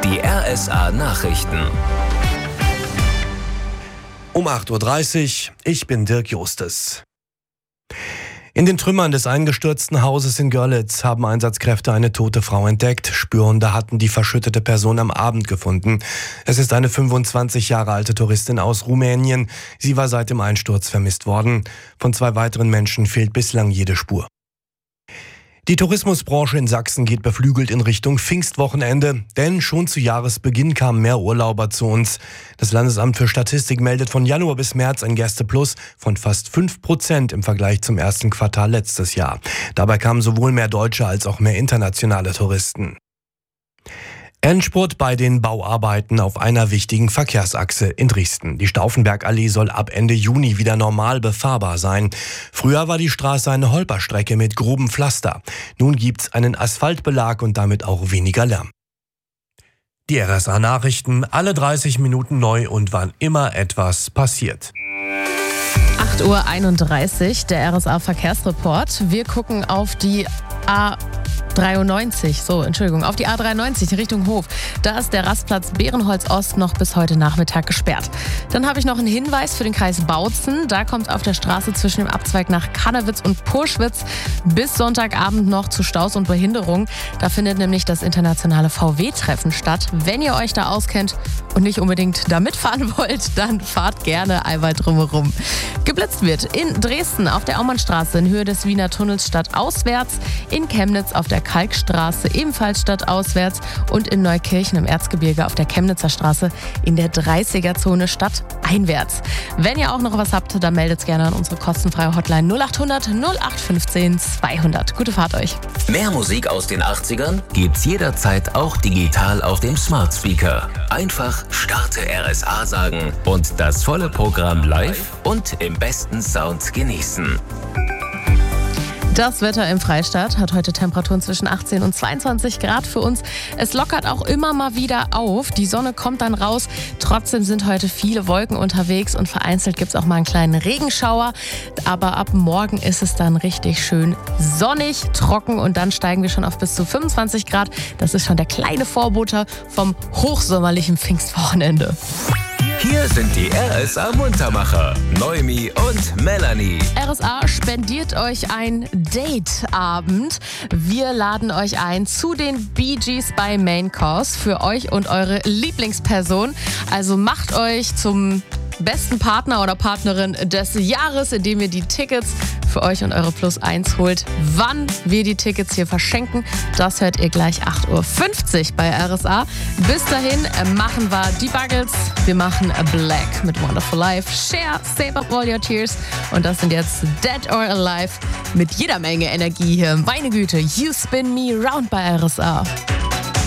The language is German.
Die RSA Nachrichten. Um 8.30 Uhr, ich bin Dirk Justes. In den Trümmern des eingestürzten Hauses in Görlitz haben Einsatzkräfte eine tote Frau entdeckt. Spürhunde hatten die verschüttete Person am Abend gefunden. Es ist eine 25 Jahre alte Touristin aus Rumänien. Sie war seit dem Einsturz vermisst worden. Von 2 weiteren Menschen fehlt bislang jede Spur. Die Tourismusbranche in Sachsen geht beflügelt in Richtung Pfingstwochenende, denn schon zu Jahresbeginn kamen mehr Urlauber zu uns. Das Landesamt für Statistik meldet von Januar bis März ein Gästeplus von fast 5% im Vergleich zum ersten Quartal letztes Jahr. Dabei kamen sowohl mehr deutsche als auch mehr internationale Touristen. Endspurt bei den Bauarbeiten auf einer wichtigen Verkehrsachse in Dresden. Die Stauffenbergallee soll ab Ende Juni wieder normal befahrbar sein. Früher war die Straße eine Holperstrecke mit grobem Pflaster. Nun gibt's einen Asphaltbelag und damit auch weniger Lärm. Die RSA Nachrichten, alle 30 Minuten neu und wann immer etwas passiert. 8.31 Uhr, der RSA Verkehrsreport. Wir gucken auf die auf die A93 Richtung Hof. Da ist der Rastplatz Bärenholz Ost noch bis heute Nachmittag gesperrt. Dann habe ich noch einen Hinweis für den Kreis Bautzen. Da kommt auf der Straße zwischen dem Abzweig nach Kannewitz und Purschwitz bis Sonntagabend noch zu Staus und Behinderung. Da findet nämlich das internationale VW-Treffen statt. Wenn ihr euch da auskennt und nicht unbedingt da mitfahren wollt, dann fahrt gerne einmal drumherum. Geblitzt wird in Dresden auf der Aumannstraße in Höhe des Wiener Tunnels stadtauswärts, in Chemnitz auf der Kalkstraße ebenfalls stadtauswärts und in Neukirchen im Erzgebirge auf der Chemnitzer Straße in der 30er-Zone stadteinwärts. Wenn ihr auch noch was habt, dann meldet gerne an unsere kostenfreie Hotline 0800 0815 200. Gute Fahrt euch. Mehr Musik aus den 80ern gibt's jederzeit auch digital auf dem Smart Speaker. Einfach Starte RSA sagen und das volle Programm live und im besten Sound genießen. Das Wetter im Freistaat hat heute Temperaturen zwischen 18 und 22 Grad für uns. Es lockert auch immer mal wieder auf. Die Sonne kommt dann raus. Trotzdem sind heute viele Wolken unterwegs und vereinzelt gibt es auch mal einen kleinen Regenschauer. Aber ab morgen ist es dann richtig schön sonnig, trocken und dann steigen wir schon auf bis zu 25 Grad. Das ist schon der kleine Vorbote vom hochsommerlichen Pfingstwochenende. Hier sind die RSA Muntermacher, Noemi und Melanie. RSA spendiert euch ein Dateabend. Wir laden euch ein zu den Bee Gees bei Main Course für euch und eure Lieblingsperson. Also macht euch zum besten Partner oder Partnerin des Jahres, indem ihr die Tickets für euch und eure Plus-1 holt. Wann wir die Tickets hier verschenken, das hört ihr gleich 8.50 Uhr bei RSA. Bis dahin machen wir die Buggles, wir machen Black mit Wonderful Life, Share, Save Up All Your Tears und das sind jetzt Dead or Alive mit jeder Menge Energie hier. Meine Güte, You Spin Me Round bei RSA.